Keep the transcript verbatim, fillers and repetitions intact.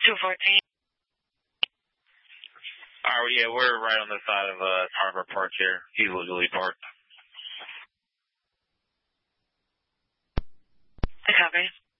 two fourteen. All right, yeah, we're right on the side of uh, Harbor Park here. He's legally parked. I copy.